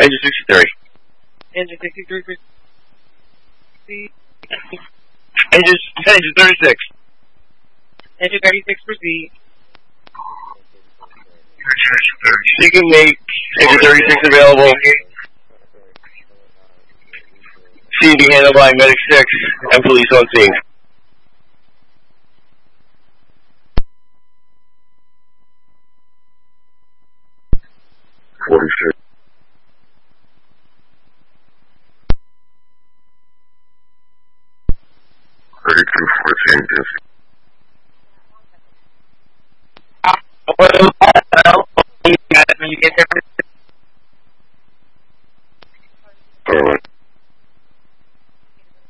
Engine 63. Engine 63, proceed. Engine 36. Engine 36, proceed. Seeking Nate. Engine 36 available. Scene be handled by Medic 6 and police on scene. Ready to 14,